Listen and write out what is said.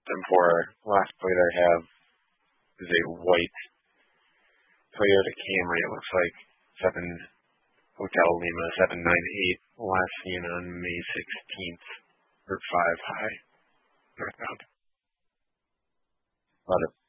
M4. Last plate I have is a white Toyota Camry. It looks like 7 Hotel Lima 798. Last seen on May 16th, Route 5 high, northbound. About a